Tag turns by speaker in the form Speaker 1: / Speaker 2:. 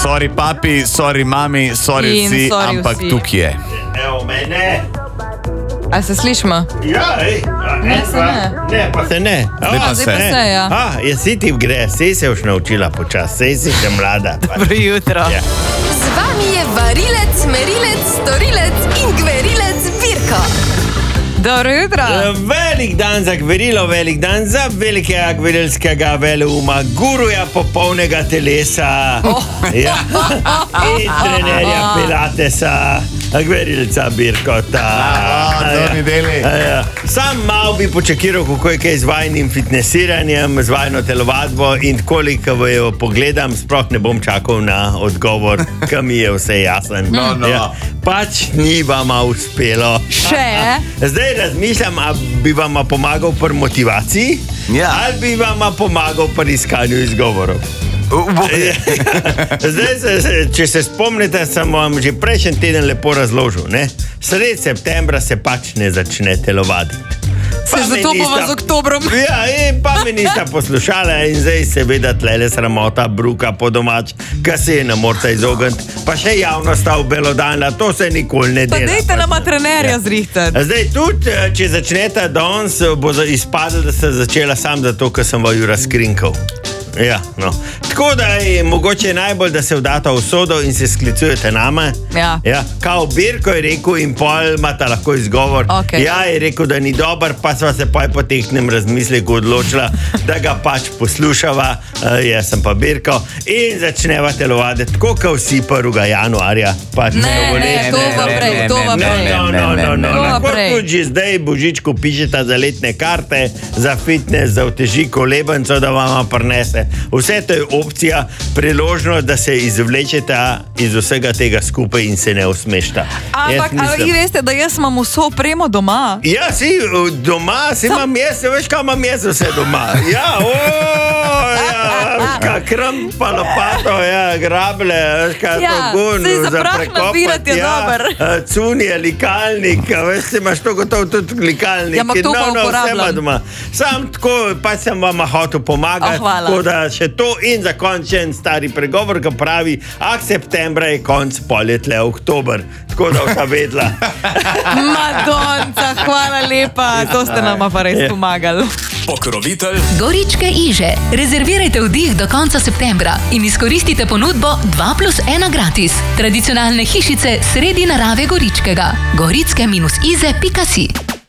Speaker 1: Sorry papi, sorry mami, sorry vsi, ampak tukaj je.
Speaker 2: Evo mene.
Speaker 3: A se slišimo?
Speaker 2: Ja,
Speaker 3: Ne, se ne.
Speaker 2: Ne, pa se ne.
Speaker 1: Zdaj pa
Speaker 3: Zdaj pa
Speaker 1: se.
Speaker 3: se, ja.
Speaker 2: Si ti gre, sej se už naučila počas, sej si še mlada.
Speaker 3: Dobro jutro.
Speaker 2: Ja.
Speaker 4: Z vami je varilec, merilec, storilec in gverilec Virko.
Speaker 3: Dobro jutro.
Speaker 2: Velik dan za gverilo, velik dan za velikega gverilskega veleuma, guruja popolnega telesa. Ja. In trenerja Pilatesa, gverilca Birkota.
Speaker 1: Dobri deli.
Speaker 2: Sam malo bi počakiral, kako je kaj z vajnim fitnesiranjem, z vajno telovadbo in koliko jo pogledam, sploh ne bom čakal na odgovor, kam mi je vse jasen.
Speaker 1: No.
Speaker 2: Ja. Pač ni vama uspelo.
Speaker 3: Še?
Speaker 2: Zdaj razmišljam, a bi vam pomagal pri motivaciji, ali bi vam pomagal pri iskanju izgovorov. Zdaj, če se spomnite, sem vam že prejšnji teden lepo razložil, ne? Sredi septembra se pač ne začne telovaditi.
Speaker 3: Zato bova z oktobrom.
Speaker 2: Ja, in pa me nista poslušala in zdaj seveda tlele sramota, bruka po domač, ka se je ne morta izogniti, pa še javno sta obelodana, to se nikoli ne
Speaker 3: Pa
Speaker 2: dela.
Speaker 3: dejte nama trenerja zrihtati.
Speaker 2: Zdaj tudi, če začnete danes, bo izpadlo, da ste začela sam zato, ker sem vaju razkrinkal. Ja, no. Tako da je mogoče najbolj, da se vdata v sodo in se sklicujete name.
Speaker 3: Ja.
Speaker 2: Kao Birko je rekel in pol imata lahko izgovor.
Speaker 3: Okay.
Speaker 2: Ja, je rekel, da ni dober, pa sva se pa po tehnem razmisleku odločila, da ga pač poslušava, jaz sem pa Birko, in začneva telovaditi, tako kot vsi 1. januarja. Pač
Speaker 3: Ne, to va prej, to va prej.
Speaker 2: Lahko tudi že zdaj Božičku pišeta za letne karte, za fitness, za uteži kolebenco, da vama prinese. Vse to je opcija, priložnost, da se izvlečete iz vsega tega skupaj in se ne usmešta.
Speaker 3: Ampak, ali vi veste, da jaz imam vso opremo doma?
Speaker 2: Ja, si doma, imam jaz, veš, kaj imam jaz vse doma. Ja, kram pa lopato, grable, veš, kaj to gun, za prekopati, cunije, likalnik, veš, imaš to gotovo tudi likalnik.
Speaker 3: Ja, ampak to pa uporabljam.
Speaker 2: Sam tako, pa sem vama hotel pomagati, tako da še to in za končen stari pregovor, ki pravi, septembra je konc, poletje oktober, tako da vsa vedla.
Speaker 3: Madonca, hvala lepa, to ste nama pa res pomagali.
Speaker 5: Pokrovitelj
Speaker 6: Goričke Iže. Rezervirajte vdih do konca septembra in izkoristite ponudbo 2+1 gratis. Tradicionalne hišice sredi narave Goričkega. Goritske-ize.si